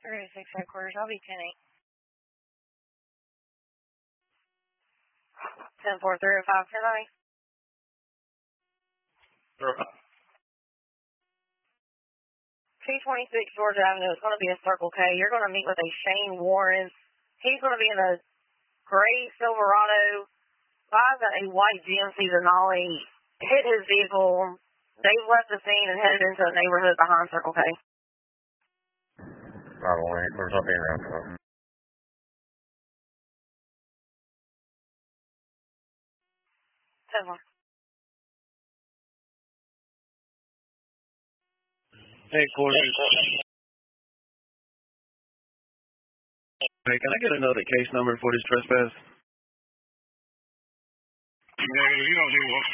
36 headquarters. I'll be 10-8. 10-4, 305, 10-9. 226 Georgia Avenue. It's going to be a Circle K. You're going to meet with a Shane Warren. He's going to be in a gray Silverado. Guys at a white GMC Denali hit his vehicle. They've left the scene and headed into a neighborhood behind Circle K. 508, there's nothing around for them. 10-4. Headquarters. Hey, can I get another case number for this trespass? Negative, you don't do what?